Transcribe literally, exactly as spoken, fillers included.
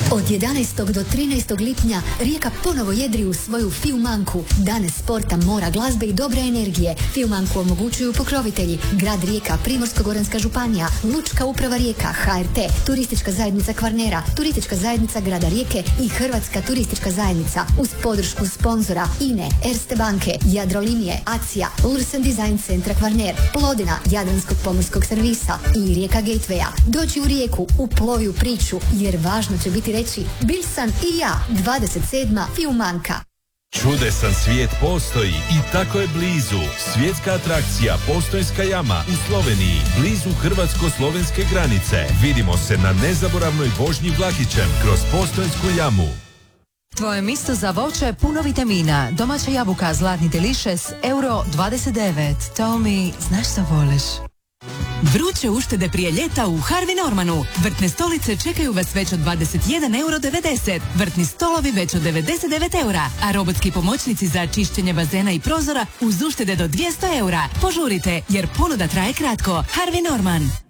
Od jedanaestog do trinaestog lipnja Rijeka ponovo jedri u svoju Fiumanku. Dane sporta, mora, glazbe i dobre energije. Fiumanku omogućuju pokrovitelji Grad Rijeka, Primorsko-goranska županija, Lučka uprava Rijeka, H R T, Turistička zajednica Kvarnera, Turistička zajednica Grada Rijeke i Hrvatska turistička zajednica uz podršku sponzora I N E, Erste banke, Jadrolinije, Acija, Lursen Design centra Kvarner, Plodina, Jadranskog pomorskog servisa i Rijeka Gatewaya. Dođi u Rijeku, uplovi u priču, jer važno će biti reći bil sam i ja. dvadeset sedma Fiumanka. Čudesan svijet postoji i tako je blizu. Svjetska atrakcija Postojnska jama u Sloveniji, blizu hrvatsko-slovenske granice. Vidimo se na nezaboravnoj vožnji vlakićem kroz Postojnsku jamu. Tvoje mjesto za voće puno vitamina. Domaća jabuka Zlatni Delicious, euro dvadeset devet. Tomi, znaš što voliš? Vruće uštede prije ljeta u Harvey Normanu. Vrtne stolice čekaju vas već od dvadeset jedan euro devedeset. Vrtni stolovi već od devedeset devet eura. A robotski pomoćnici za čišćenje bazena i prozora uz uštede do dvjesto eura. Požurite jer ponuda traje kratko. Harvey Norman.